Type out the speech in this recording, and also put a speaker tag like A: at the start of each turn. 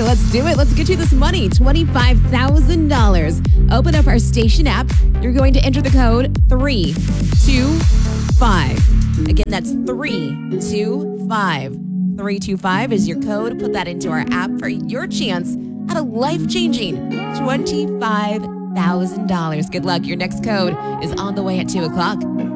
A: let's do it. Let's get you this money, $25,000. Open up our station app. You're going to enter the code 325. Again, that's 325. 325 is your code. Put that into our app for your chance at a life-changing $25,000. Good luck. Your next code is on the way at 2 o'clock.